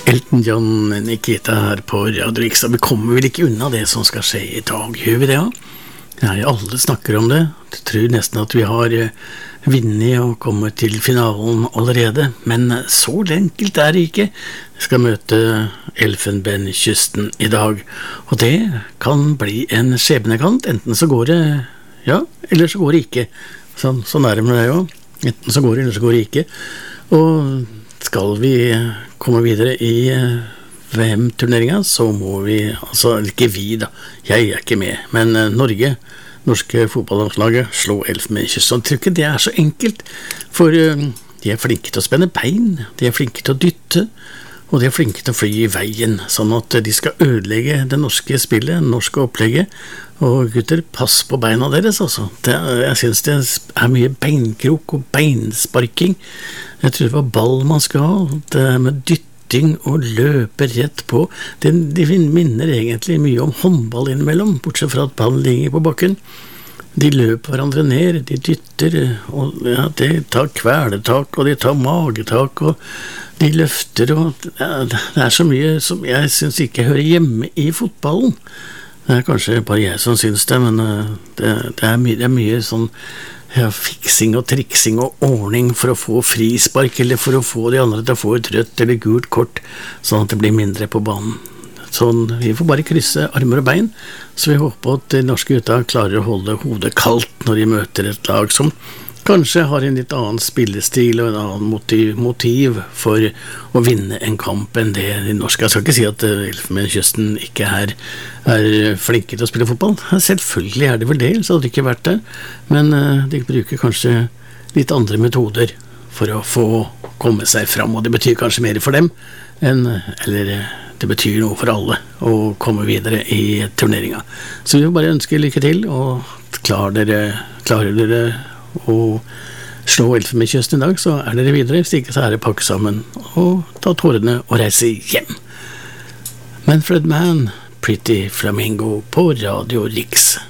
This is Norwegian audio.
Elton John, Nikita her på Radio Riks, vi kommer vel ikke unna det som skal skje I dag, gjør vi det ja? Ja, alle snakker om det, jeg tror nesten at vi har vunnet og kommet til finalen allerede, men så enkelt det ikke. Vi skal møte Elfenbenskysten I dag, og det kan bli en skjebnekant, enten så går det ja, eller så går det ikke. Sånn det med det jo, enten så går det eller så går det ikke, og skal vi komme videre I VM-turneringen, så må vi, altså ikke vi da, jeg ikke med, men norske fotballandslaget, slå Elfenbenskysten. Jeg tror ikke det så enkelt, for de flinke til å spenne bein, de flinke til å dytte, og de flinke til å fly I veien, sånn at de skal ødelegge det norske spillet, det norske opplegget, og gutter, pass på beina deres altså. Jeg synes det mye beinkrok og beinsparking. Jeg tror det var ball man skal ha, det med dytting og løpe rett på. De minner egentlig mye om håndball innimellom, bortsett fra at ballen ligger på bakken. De løper hverandre ned, de dytter, og ja, de tar kvelertak, og de tar magetak, og de løfter, og ja, det så mye som jeg synes ikke hører hjemme I fotballen. Det kanskje bare jeg som synes det, men det mye sånn ja, fiksing og triksing og ordning for å få frispark, eller for å få de andre til å få et rødt eller gult kort, sånn at det blir mindre på banen. Sånn, vi får bare krysse armer og bein, så vi håper at de norske gutta klarer å holde hodet kaldt når de møter et lag som kanskje har en litt annen spillestil og en annen motiv for å vinne en kamp enn det de norske. Jeg skal ikke si at Elfenbenskysten ikke er flinke til å spille fotball. Selvfølgelig det vel det, så hadde det ikke vært det. Men de bruker kanskje litt andre metoder for å få komme seg fram, og det betyr kanskje mer for dem eller det betyr noe for alle å komme videre I turneringen. Så vi vil bare ønske lykke til, og klarer dere og slå Elfenbenskysten I dag, så dere videre, hvis ikke så det pakke sammen og ta tårene og reise hjem. Manfred Mann, Pretty Flamingo på Radio Riks.